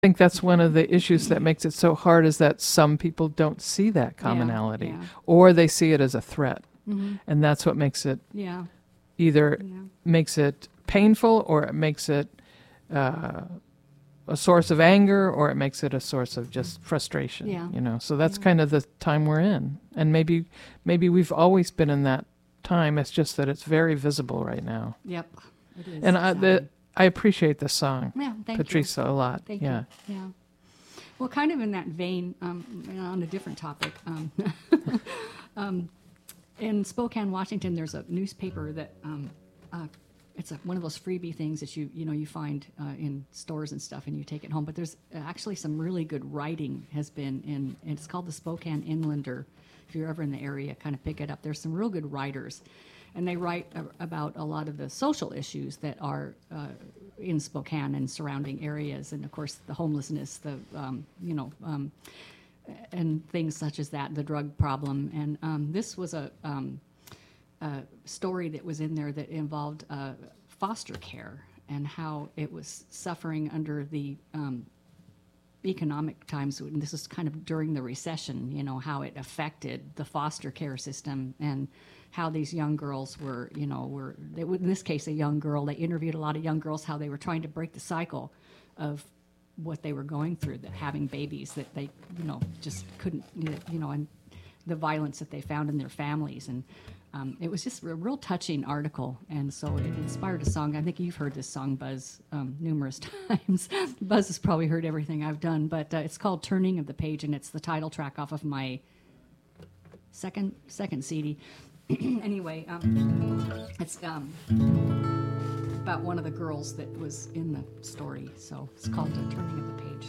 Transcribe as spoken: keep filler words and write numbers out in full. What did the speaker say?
think that's one of the issues that makes it so hard is that some people don't see that commonality, yeah. or they see it as a threat. Mm-hmm. And that's what makes it Yeah. either Yeah. makes it painful, or it makes it uh, a source of anger, or it makes it a source of just frustration. Yeah. You know, so that's Yeah. kind of the time we're in. And maybe maybe we've always been in that time. It's just that it's very visible right now. Yep. It is. And I, sadly. the, I appreciate this song, Yeah, thank Patricia, a lot. Thank yeah. you. Yeah. Well, kind of in that vein, um, on a different topic, um, um, in Spokane, Washington, there's a newspaper that um, uh, it's a, one of those freebie things that you you know you find uh, in stores and stuff, and you take it home. But there's actually some really good writing has been in, and it's called the Spokane Inlander. If you're ever in the area, kind of pick it up. There's some real good writers, and they write a, about a lot of the social issues that are uh, in Spokane and surrounding areas, and of course the homelessness, the um, you know. Um, and things such as that, the drug problem. And um, this was a, um, a story that was in there that involved uh, foster care and how it was suffering under the um, economic times. And this is kind of during the recession, you know, how it affected the foster care system and how these young girls were, you know, were, they, in this case, a young girl. They interviewed a lot of young girls, how they were trying to break the cycle of what they were going through, that having babies that they, you know, just couldn't, you know, and the violence that they found in their families. And um, it was just a real touching article. And so it inspired a song. I think you've heard this song, Buzz, um, numerous times. Buzz has probably heard everything I've done, but uh, it's called Turning of the Page, and it's the title track off of my second second C D. Anyway, um, it's um, about one of the girls that was in the story. So it's called uh, Turning of the Page.